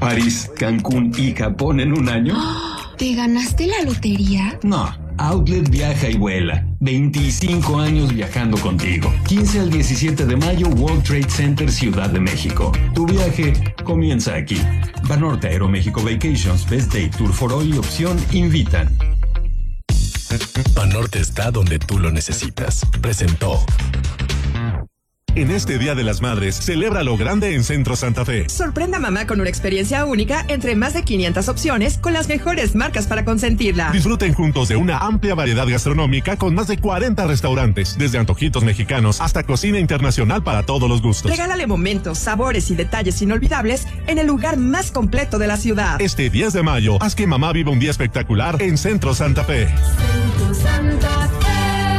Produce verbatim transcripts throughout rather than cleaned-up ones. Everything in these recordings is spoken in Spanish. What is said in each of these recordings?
París, Cancún y Japón en un año? ¿Te ganaste la lotería? No, Outlet viaja y vuela. veinticinco años viajando contigo. quince al diecisiete de mayo, World Trade Center, Ciudad de México. Tu viaje comienza aquí. Banorte Aeroméxico Vacations, Best Day Tour for Hoy y Opción invitan. Banorte está donde tú lo necesitas. Presentó. En este Día de las Madres, celebra lo grande en Centro Santa Fe. Sorprenda a mamá con una experiencia única entre más de quinientas opciones con las mejores marcas para consentirla. Disfruten juntos de una amplia variedad gastronómica con más de cuarenta restaurantes, desde antojitos mexicanos hasta cocina internacional para todos los gustos. Regálale momentos, sabores y detalles inolvidables en el lugar más completo de la ciudad. Este diez de mayo, haz que mamá viva un día espectacular en Centro Santa Fe. Centro Santa Fe.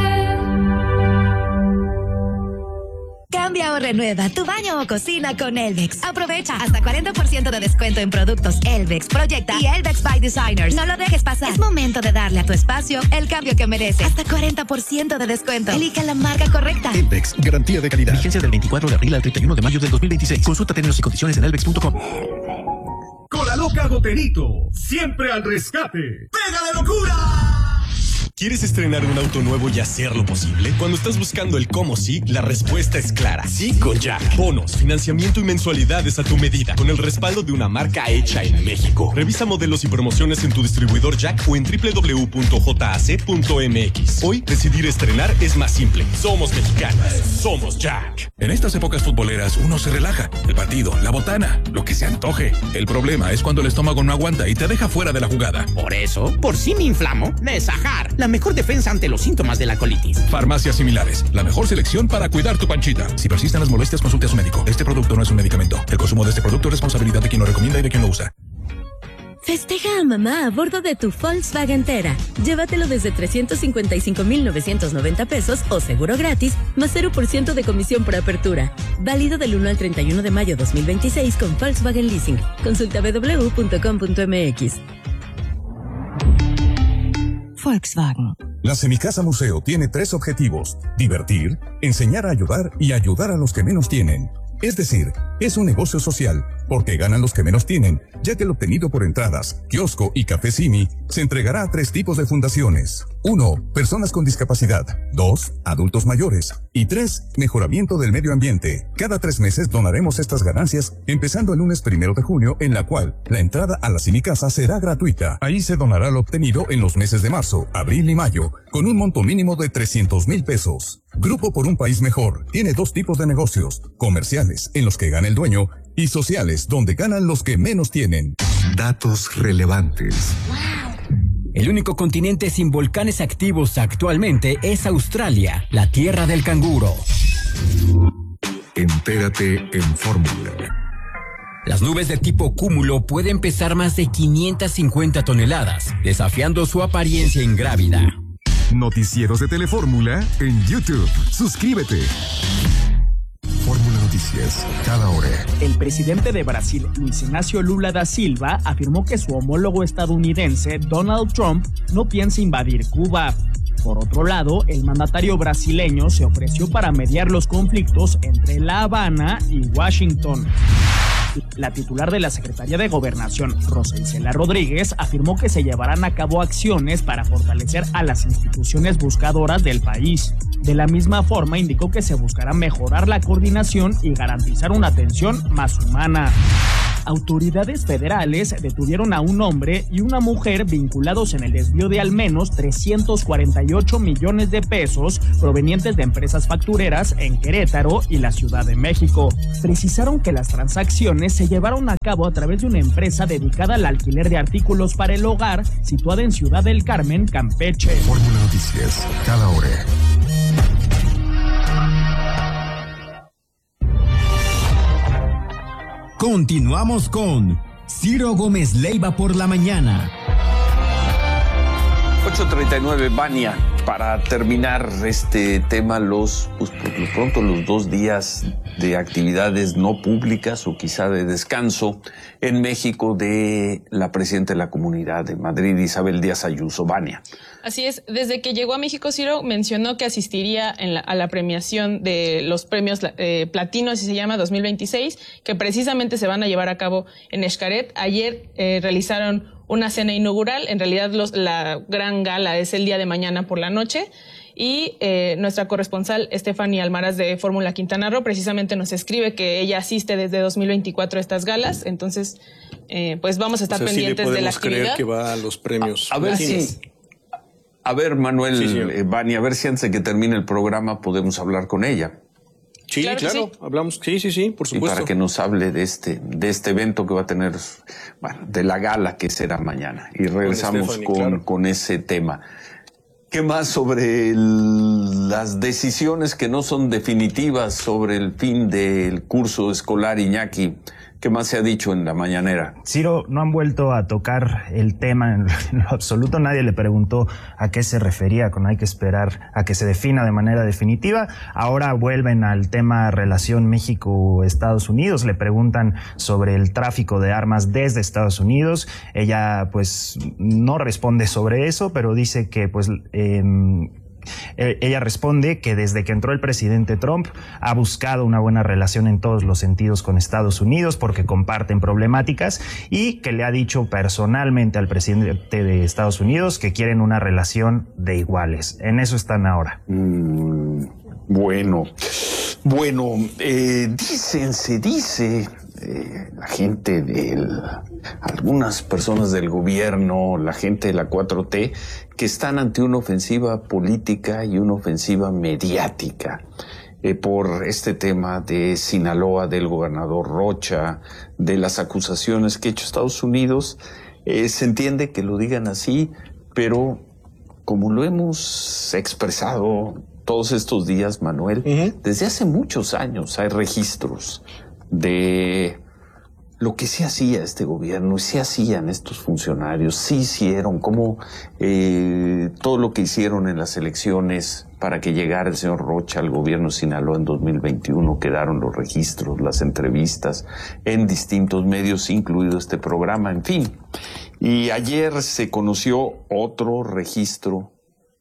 Cambia o renueva tu baño o cocina con Elvex. Aprovecha hasta cuarenta por ciento de descuento en productos Elvex, Proyecta y Elvex by Designers. No lo dejes pasar. Es momento de darle a tu espacio el cambio que merece. Hasta cuarenta por ciento de descuento. Elija la marca correcta. Elvex, garantía de calidad. Vigencia del veinticuatro de abril al treinta y uno de mayo del dos mil veintiséis. Consulta términos y condiciones en elvex punto com. Con la loca Goterito, siempre al rescate. ¡Pégale locura! ¿Quieres estrenar un auto nuevo y hacerlo posible? Cuando estás buscando el cómo sí, la respuesta es clara. Sí con Jack. Bonos, financiamiento y mensualidades a tu medida, con el respaldo de una marca hecha en México. Revisa modelos y promociones en tu distribuidor Jack o en doble u doble u doble u punto j a c punto m x. Hoy, decidir estrenar es más simple. Somos mexicanos. Somos Jack. En estas épocas futboleras, uno se relaja. El partido, la botana, lo que se antoje. El problema es cuando el estómago no aguanta y te deja fuera de la jugada. Por eso, por si me inflamo, Nesajar, la mejor defensa ante los síntomas de la colitis. Farmacias similares, la mejor selección para cuidar tu panchita. Si persisten las molestias, consulte a su médico. Este producto no es un medicamento. El consumo de este producto es responsabilidad de quien lo recomienda y de quien lo usa. Festeja a mamá a bordo de tu Volkswagen Tera. Llévatelo desde trescientos cincuenta y cinco mil novecientos noventa pesos o seguro gratis, más cero por ciento de comisión por apertura. Válido del uno al treinta y uno de mayo dos mil veintiséis con Volkswagen Leasing. Consulta doble u doble u doble u punto com punto m x. Volkswagen. La Semicasa Museo tiene tres objetivos: divertir, enseñar a ayudar y ayudar a los que menos tienen. Es decir, es un negocio social, porque ganan los que menos tienen, ya que el obtenido por entradas, kiosco y café Simi se entregará a tres tipos de fundaciones. Uno, personas con discapacidad. Dos, adultos mayores. Y tres, mejoramiento del medio ambiente. Cada tres meses donaremos estas ganancias, empezando el lunes primero de junio, en la cual la entrada a la Semicasa será gratuita. Ahí se donará lo obtenido en los meses de marzo, abril y mayo, con un monto mínimo de trescientos mil pesos. Grupo por un País Mejor tiene dos tipos de negocios: comerciales, en los que gana el dueño, y sociales, donde ganan los que menos tienen. Datos relevantes. El único continente sin volcanes activos actualmente es Australia, la tierra del canguro. Entérate en Fórmula. Las nubes de tipo cúmulo pueden pesar más de quinientas cincuenta toneladas, desafiando su apariencia ingrávida. Noticieros de Telefórmula en YouTube. Suscríbete. Fórmula Noticias, cada hora. El presidente de Brasil, Luis Ignacio Lula da Silva, afirmó que su homólogo estadounidense, Donald Trump, no piensa invadir Cuba. Por otro lado, el mandatario brasileño se ofreció para mediar los conflictos entre La Habana y Washington. La titular de la Secretaría de Gobernación, Rosa Isela Rodríguez, afirmó que se llevarán a cabo acciones para fortalecer a las instituciones buscadoras del país. De la misma forma, indicó que se buscará mejorar la coordinación y garantizar una atención más humana. Autoridades federales detuvieron a un hombre y una mujer vinculados en el desvío de al menos trescientos cuarenta y ocho millones de pesos provenientes de empresas factureras en Querétaro y la Ciudad de México. Precisaron que las transacciones se llevaron a cabo a través de una empresa dedicada al alquiler de artículos para el hogar situada en Ciudad del Carmen, Campeche. Fórmula Noticias, cada hora. Continuamos con Ciro Gómez Leiva por la mañana. ocho treinta y nueve, Vania. para terminar este tema, los, pues por lo pronto los dos días de actividades no públicas o quizá de descanso en México de la presidenta de la Comunidad de Madrid, Isabel Díaz Ayuso. Vania. Así es, desde que llegó a México, Ciro mencionó que asistiría en la, a la premiación de los premios eh, Platino, así se llama, dos mil veintiséis, que precisamente se van a llevar a cabo en Xcaret. Ayer eh, realizaron una cena inaugural, en realidad los, la gran gala es el día de mañana por la noche, y eh, nuestra corresponsal Stephanie Almaraz de Fórmula Quintana Roo precisamente nos escribe que ella asiste desde dos mil veinticuatro a estas galas, entonces eh, pues vamos a estar o sea, pendientes sí de la actividad. Creer que va a los premios. A, a ver si... A ver, Manuel, sí, eh, Vania, a ver si antes de que termine el programa podemos hablar con ella. Sí, claro, claro. Sí. Hablamos, sí, sí, sí, por supuesto. Y para que nos hable de este, de este evento que va a tener, bueno, de la gala que será mañana. Y regresamos con, con, claro. con ese tema. ¿Qué más sobre el, las decisiones que no son definitivas sobre el fin del curso escolar, Iñaki? ¿Qué más se ha dicho en la mañanera? Ciro, no han vuelto a tocar el tema en, en lo absoluto. Nadie le preguntó a qué se refería con hay que esperar a que se defina de manera definitiva. Ahora vuelven al tema relación México-Estados Unidos. Le preguntan sobre el tráfico de armas desde Estados Unidos. Ella pues no responde sobre eso, pero dice que pues... Eh, Ella responde que desde que entró el presidente Trump ha buscado una buena relación en todos los sentidos con Estados Unidos porque comparten problemáticas y que le ha dicho personalmente al presidente de Estados Unidos que quieren una relación de iguales. En eso están ahora. Mm, bueno, bueno, eh, dicen, se dice... Eh, la gente de algunas personas del gobierno, la gente de la cuatro T, que están ante una ofensiva política y una ofensiva mediática eh, por este tema de Sinaloa, del gobernador Rocha, de las acusaciones que ha hecho Estados Unidos. Eh, se entiende que lo digan así, pero como lo hemos expresado todos estos días, Manuel, uh-huh. desde hace muchos años hay registros de lo que sí hacía este gobierno, sí hacían estos funcionarios, sí hicieron, como eh, todo lo que hicieron en las elecciones para que llegara el señor Rocha al gobierno de Sinaloa en dos mil veintiuno, quedaron los registros, las entrevistas en distintos medios, incluido este programa, en fin. Y ayer se conoció otro registro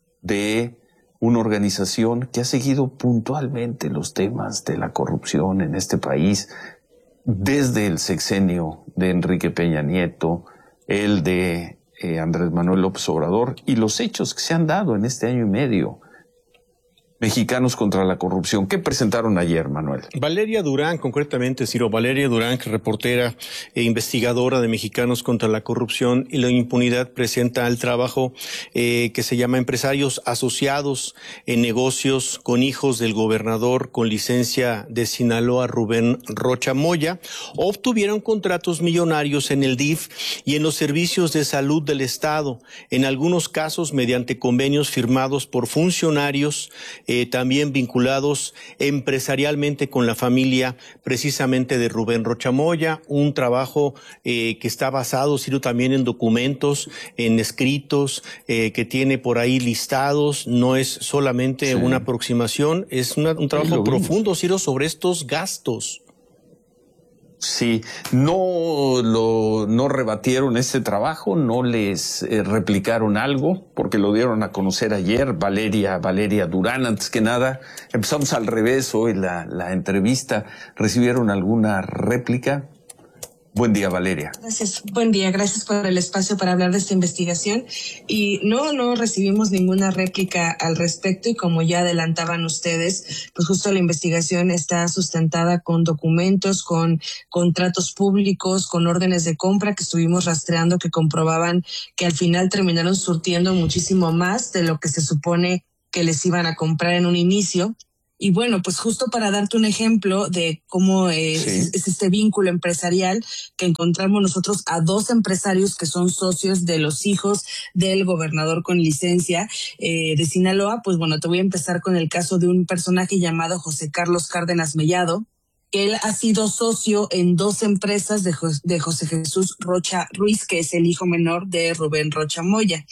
de una organización que ha seguido puntualmente los temas de la corrupción en este país desde el sexenio de Enrique Peña Nieto, el de eh, Andrés Manuel López Obrador y los hechos que se han dado en este año y medio. Mexicanos contra la corrupción. ¿Qué presentaron ayer, Manuel? Valeria Durán, concretamente, Ciro, Valeria Durán, que reportera e investigadora de Mexicanos contra la Corrupción y la Impunidad, presenta el trabajo eh, que se llama Empresarios Asociados en Negocios con Hijos del Gobernador con licencia de Sinaloa, Rubén Rocha Moya, obtuvieron contratos millonarios en el D I F y en los servicios de salud del Estado, en algunos casos mediante convenios firmados por funcionarios Eh, también vinculados empresarialmente con la familia precisamente de Rubén Rocha Moya, un trabajo eh, que está basado, Ciro, también en documentos, en escritos, eh, que tiene por ahí listados, no es solamente sí. una aproximación, es una, un trabajo profundo, Ciro, sobre estos gastos. Sí, no lo no rebatieron este trabajo, no les eh, replicaron algo, porque lo dieron a conocer ayer. Valeria, Valeria Durán, antes que nada, empezamos al revés hoy la, la entrevista. ¿Recibieron alguna réplica? Buen día, Valeria. Gracias, buen día, gracias por el espacio para hablar de esta investigación. Y no, no recibimos ninguna réplica al respecto y como ya adelantaban ustedes, pues justo la investigación está sustentada con documentos, con contratos públicos, con órdenes de compra que estuvimos rastreando que comprobaban que al final terminaron surtiendo muchísimo más de lo que se supone que les iban a comprar en un inicio. Y bueno, pues justo para darte un ejemplo de cómo eh, sí. es, es este vínculo empresarial que encontramos nosotros a dos empresarios que son socios de los hijos del gobernador con licencia eh, de Sinaloa, pues bueno, te voy a empezar con el caso de un personaje llamado José Carlos Cárdenas Mellado, que él ha sido socio en dos empresas de, de José Jesús Rocha Ruiz, que es el hijo menor de Rubén Rocha Moya.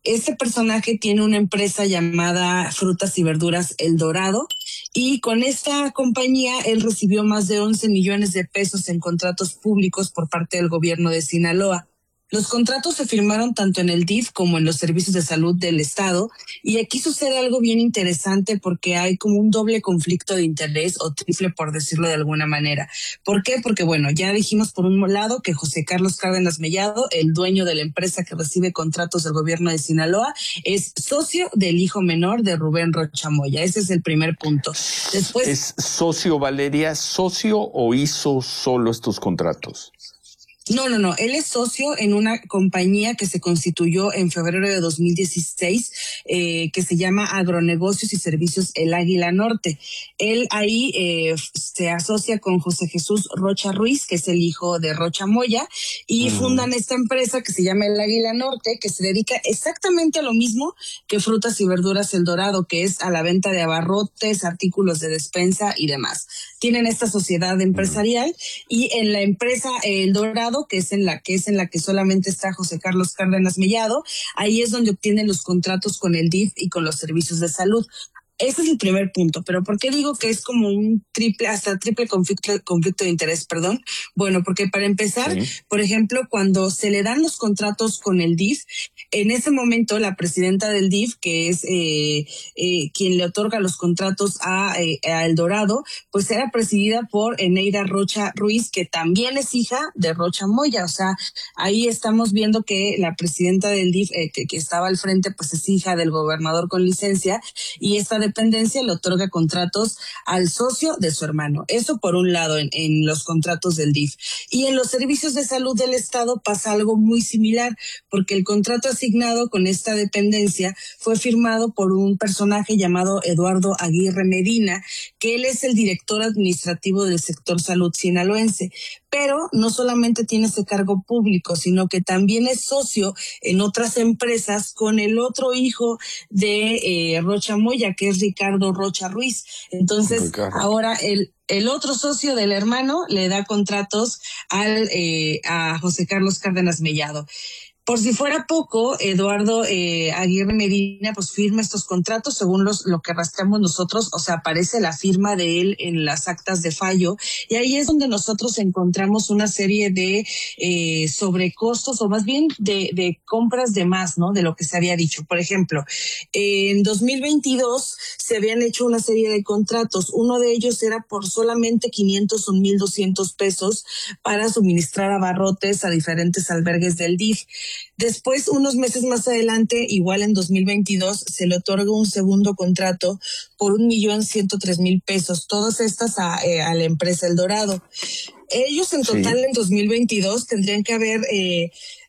Este personaje tiene una empresa llamada Frutas y Verduras El Dorado, y con esta compañía él recibió más de once millones de pesos en contratos públicos por parte del gobierno de Sinaloa. Los contratos se firmaron tanto en el D I F como en los servicios de salud del Estado, y aquí sucede algo bien interesante porque hay como un doble conflicto de interés, o triple por decirlo de alguna manera. ¿Por qué? Porque bueno, ya dijimos por un lado que José Carlos Cárdenas Mellado, el dueño de la empresa que recibe contratos del gobierno de Sinaloa, es socio del hijo menor de Rubén Rocha Moya. Ese es el primer punto. Después, ¿es socio, Valeria, socio o hizo solo estos contratos? No, no, no. Él es socio en una compañía que se constituyó en febrero de dos mil dieciséis, eh, que se llama Agronegocios y Servicios El Águila Norte. Él ahí eh, se asocia con José Jesús Rocha Ruiz, que es el hijo de Rocha Moya, y mm. fundan esta empresa que se llama El Águila Norte, que se dedica exactamente a lo mismo que Frutas y Verduras El Dorado, que es a la venta de abarrotes, artículos de despensa y demás. Tienen esta sociedad empresarial mm. y en la empresa El Dorado, que es en la que es en la que solamente está José Carlos Cárdenas Mellado, ahí es donde obtienen los contratos con el D I F y con los servicios de salud. Ese es el primer punto, pero ¿por qué digo que es como un triple, hasta triple conflicto, conflicto de interés, perdón? Bueno, porque para empezar, sí. por ejemplo, cuando se le dan los contratos con el D I F, en ese momento la presidenta del D I F, que es eh, eh, quien le otorga los contratos a, eh, a El Dorado, pues era presidida por Eneida Rocha Ruiz, que también es hija de Rocha Moya. O sea, ahí estamos viendo que la presidenta del D I F, eh, que, que estaba al frente, pues es hija del gobernador con licencia, y esta dependencia le otorga contratos al socio de su hermano. Eso por un lado en, en los contratos del D I F. Y en los servicios de salud del Estado pasa algo muy similar, porque el contrato asignado con esta dependencia fue firmado por un personaje llamado Eduardo Aguirre Medina, que él es el director administrativo del sector salud sinaloense. Pero no solamente tiene ese cargo público, sino que también es socio en otras empresas con el otro hijo de eh, Rocha Moya, que es Ricardo Rocha Ruiz. Entonces, Ricardo. ahora el El otro socio del hermano le da contratos al eh, a José Carlos Cárdenas Mellado. Por si fuera poco, Eduardo eh, Aguirre Medina pues firma estos contratos según los lo que rastreamos nosotros, o sea, aparece la firma de él en las actas de fallo, y ahí es donde nosotros encontramos una serie de eh, sobrecostos, o más bien de, de compras de más, ¿no? De lo que se había dicho. Por ejemplo, eh, en dos mil veintidós se habían hecho una serie de contratos. Uno de ellos era por solamente quinientos o mil doscientos pesos para suministrar abarrotes a diferentes albergues del D I F. Después, unos meses más adelante, igual en dos mil veintidós, se le otorga un segundo contrato por un millón ciento tres mil pesos, todas estas a, eh, a la empresa El Dorado. Ellos en total sí. en dos mil veintidós tendrían que haber eh,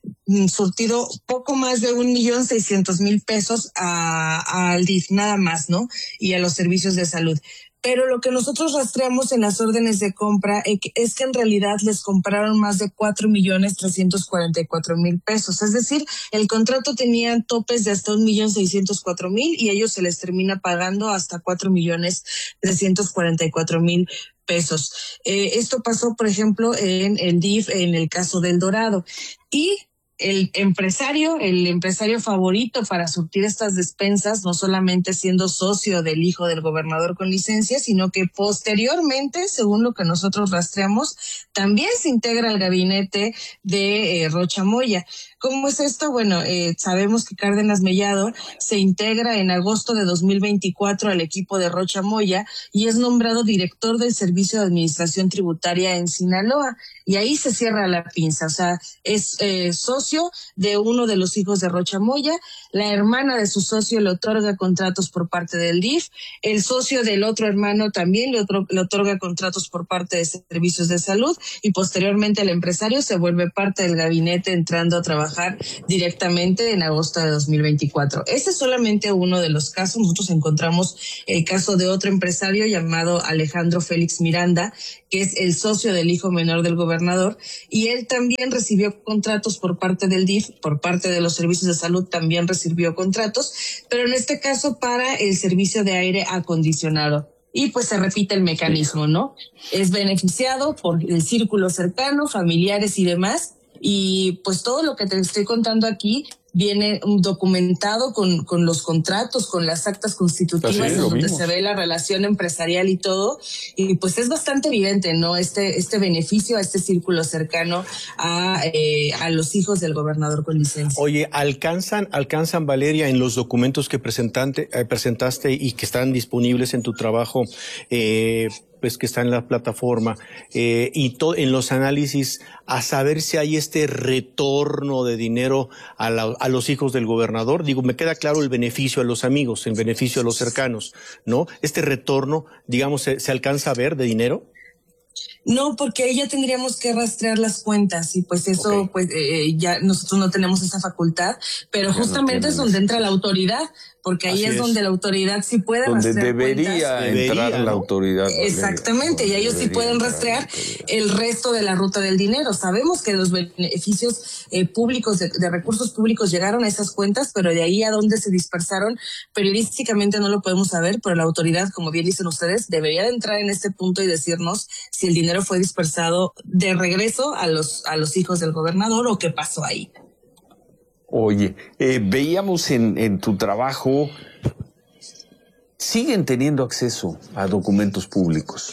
surtido poco más de un millón seiscientos mil pesos al D I F, nada más, ¿no? Y a los servicios de salud. Pero lo que nosotros rastreamos en las órdenes de compra es que en realidad les compraron más de cuatro millones trescientos cuarenta y cuatro mil pesos. Es decir, el contrato tenía topes de hasta un millón seiscientos cuatro mil y ellos se les termina pagando hasta cuatro millones trescientos cuarenta y cuatro mil pesos. Eh, esto pasó, por ejemplo, en el D I F, en el caso del Dorado. Y el empresario, el empresario favorito para surtir estas despensas, no solamente siendo socio del hijo del gobernador con licencia, sino que posteriormente, según lo que nosotros rastreamos, también se integra al gabinete de eh, Rocha Moya. ¿Cómo es esto? Bueno, eh, sabemos que Cárdenas Mellado se integra en agosto de dos mil veinticuatro al equipo de Rocha Moya y es nombrado director del Servicio de Administración Tributaria en Sinaloa. Y ahí se cierra la pinza, o sea, es eh, socio de uno de los hijos de Rocha Moya, la hermana de su socio le otorga contratos por parte del D I F, el socio del otro hermano también le, otro, le otorga contratos por parte de servicios de salud y posteriormente el empresario se vuelve parte del gabinete entrando a trabajar directamente en agosto de dos mil veinticuatro. Ese es solamente uno de los casos. Nosotros encontramos el caso de otro empresario llamado Alejandro Félix Miranda, que es el socio del hijo menor del gobernador, y él también recibió contratos por parte del D I F, por parte de los servicios de salud también recibió contratos, pero en este caso para el servicio de aire acondicionado. Y pues se repite el mecanismo, ¿no? Es beneficiado por el círculo cercano, familiares y demás, y pues todo lo que te estoy contando aquí viene documentado con, con los contratos, con las actas constitutivas, sí, donde vimos. se ve la relación empresarial y todo, y pues es bastante evidente, ¿no? Este, este beneficio a este círculo cercano a, eh, a los hijos del gobernador con licencia. Oye, ¿alcanzan, alcanzan, Valeria, en los documentos que presentante, eh, presentaste y que están disponibles en tu trabajo, eh, pues que está en la plataforma, eh, y to, en los análisis, a saber si hay este retorno de dinero a, la, a los hijos del gobernador? Digo, me queda claro el beneficio a los amigos, el beneficio a los cercanos, ¿no? Este retorno, digamos, ¿se, se alcanza a ver de dinero? No, porque ahí ya tendríamos que rastrear las cuentas y pues eso, okay. pues eh, ya nosotros no tenemos esa facultad, pero ya justamente no es donde entra la autoridad, porque ahí es, es donde la autoridad sí puede donde rastrear debería cuentas. entrar Debería, la ¿no? autoridad. Exactamente, Valeria, y ellos sí pueden rastrear el resto de la ruta del dinero. Sabemos que los beneficios eh, públicos, de, de recursos públicos llegaron a esas cuentas, pero de ahí a dónde se dispersaron, periodísticamente no lo podemos saber, pero la autoridad, como bien dicen ustedes, debería de entrar en este punto y decirnos si el dinero fue dispersado de regreso a los, a los hijos del gobernador o qué pasó ahí. Oye, eh, veíamos en, en tu trabajo, siguen teniendo acceso a documentos públicos.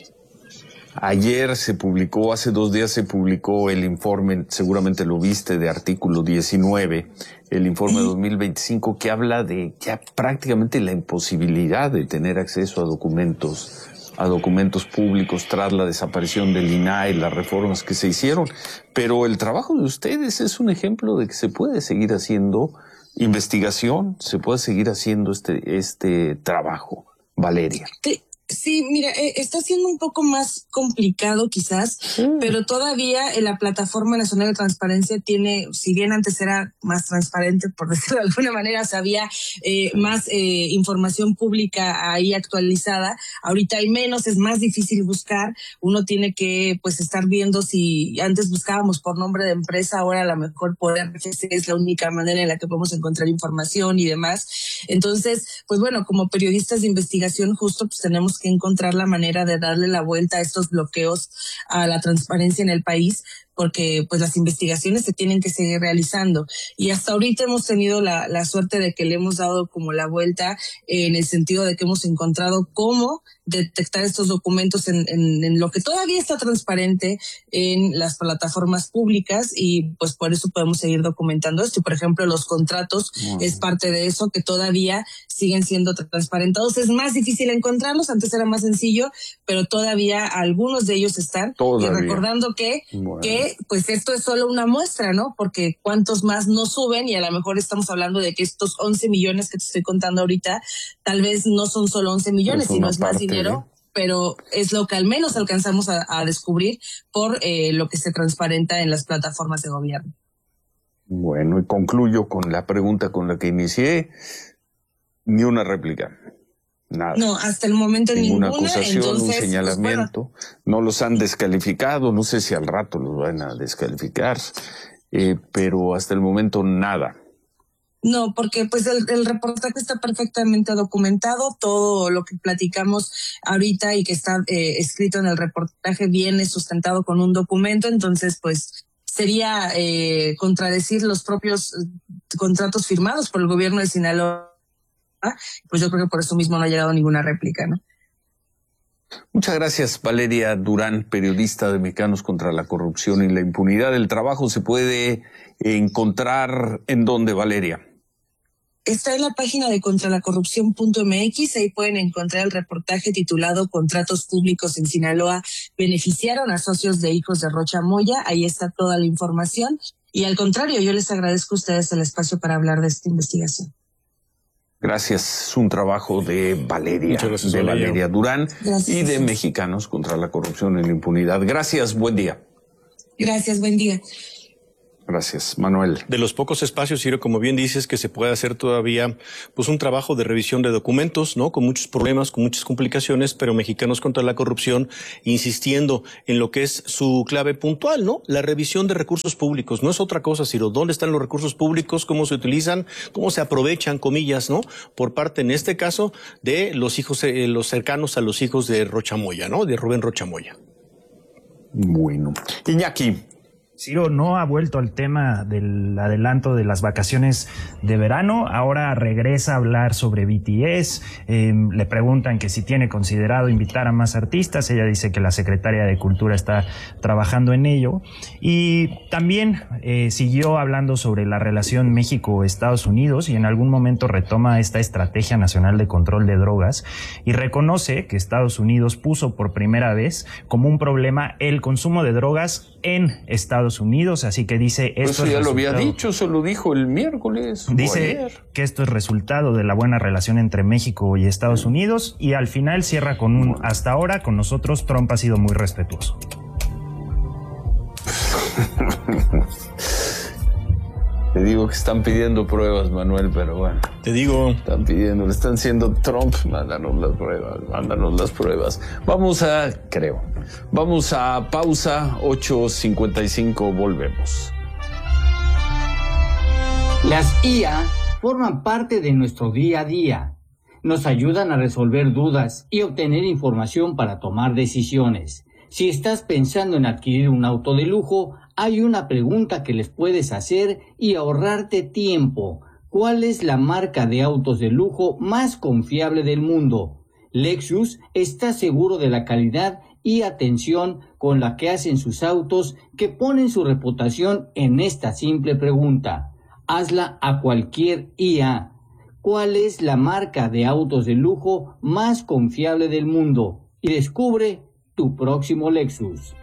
Ayer se publicó, hace dos días se publicó el informe, seguramente lo viste, de artículo diecinueve, el informe de dos mil veinticinco, que habla de ya prácticamente la imposibilidad de tener acceso a documentos a documentos públicos tras la desaparición del I N A H, las reformas que se hicieron. Pero el trabajo de ustedes es un ejemplo de que se puede seguir haciendo investigación, se puede seguir haciendo este, este trabajo. Valeria. Sí. Sí, mira, eh, está siendo un poco más complicado quizás, mm. pero todavía en la Plataforma Nacional de Transparencia tiene, si bien antes era más transparente, por decirlo de alguna manera, o sea, había eh, más eh, información pública ahí actualizada, ahorita hay menos, es más difícil buscar, uno tiene que pues estar viendo si antes buscábamos por nombre de empresa, ahora a lo mejor por R F C es la única manera en la que podemos encontrar información y demás. Entonces, pues bueno, como periodistas de investigación justo pues tenemos que encontrar la manera de darle la vuelta a estos bloqueos a la transparencia en el país, porque pues las investigaciones se tienen que seguir realizando. Y hasta ahorita hemos tenido la, la suerte de que le hemos dado como la vuelta eh, en el sentido de que hemos encontrado cómo detectar estos documentos en, en, en lo que todavía está transparente en las plataformas públicas, y pues por eso podemos seguir documentando esto. Por ejemplo, los contratos wow. es parte de eso, que todavía siguen siendo transparentados. Es más difícil encontrarlos, antes era más sencillo, pero todavía algunos de ellos están. Todavía. Y recordando que, bueno. que pues esto es solo una muestra, ¿no? Porque cuántos más no suben, y a lo mejor estamos hablando de que estos once millones que te estoy contando ahorita, tal vez no son solo once millones, sino es más dinero. Pero es lo que al menos alcanzamos a, a descubrir por eh, lo que se transparenta en las plataformas de gobierno. Bueno, y concluyo con la pregunta con la que inicié. Ni una réplica. Nada. No, hasta el momento ninguna. ninguna. acusación, entonces, un señalamiento. Pues bueno. No los han descalificado, no sé si al rato los van a descalificar, eh, pero hasta el momento nada. No, porque pues el, el reportaje está perfectamente documentado, todo lo que platicamos ahorita y que está eh, escrito en el reportaje viene sustentado con un documento, entonces pues sería eh, contradecir los propios eh, contratos firmados por el gobierno de Sinaloa, pues yo creo que por eso mismo no ha llegado ninguna réplica, ¿no? Muchas gracias, Valeria Durán, periodista de Mexicanos contra la Corrupción y la Impunidad. El trabajo se puede encontrar ¿en dónde, Valeria? Está en la página de contralacorrupción punto m x, ahí pueden encontrar el reportaje titulado Contratos Públicos en Sinaloa beneficiaron a socios de hijos de Rocha Moya, ahí está toda la información, y al contrario, yo les agradezco a ustedes el espacio para hablar de esta investigación. Gracias, es un trabajo de Valeria, gracias, de Valeria, Valeria Durán gracias, y de Mexicanos contra la Corrupción y la Impunidad. Gracias, buen día. Gracias, buen día. Gracias, Manuel. De los pocos espacios, Ciro, como bien dices, que se puede hacer todavía pues un trabajo de revisión de documentos, ¿no? Con muchos problemas, con muchas complicaciones, pero Mexicanos contra la Corrupción insistiendo en lo que es su clave puntual, ¿no? La revisión de recursos públicos. No es otra cosa, Ciro. ¿Dónde están los recursos públicos? ¿Cómo se utilizan? ¿Cómo se aprovechan, comillas, ¿no? Por parte, en este caso, de los hijos, eh, los cercanos a los hijos de Rocha Moya, ¿no? De Rubén Rocha Moya. Bueno. Iñaki. Ciro, no ha vuelto al tema del adelanto de las vacaciones de verano, ahora regresa a hablar sobre B T S, eh, le preguntan que si tiene considerado invitar a más artistas, ella dice que la secretaria de Cultura está trabajando en ello, y también eh, siguió hablando sobre la relación México-Estados Unidos y en algún momento retoma esta Estrategia Nacional de Control de Drogas y reconoce que Estados Unidos puso por primera vez como un problema el consumo de drogas en Estados Unidos, así que dice esto eso ya es lo había resultado, dicho, eso lo dijo el miércoles. dice que esto es resultado de la buena relación entre México y Estados Unidos, y al final cierra con un hasta ahora con nosotros Trump ha sido muy respetuoso. Te digo que están pidiendo pruebas, Manuel, pero bueno. Te digo. Están pidiendo, le están diciendo Trump, mándanos las pruebas, mándanos las pruebas. Vamos a, creo, vamos a pausa, ocho cincuenta y cinco, volvemos. Las I A forman parte de nuestro día a día. Nos ayudan a resolver dudas y obtener información para tomar decisiones. Si estás pensando en adquirir un auto de lujo, hay una pregunta que les puedes hacer y ahorrarte tiempo. ¿Cuál es la marca de autos de lujo más confiable del mundo? Lexus está seguro de la calidad y atención con la que hacen sus autos, que ponen su reputación en esta simple pregunta. Hazla a cualquier I A. ¿Cuál es la marca de autos de lujo más confiable del mundo? Y descubre tu próximo Lexus.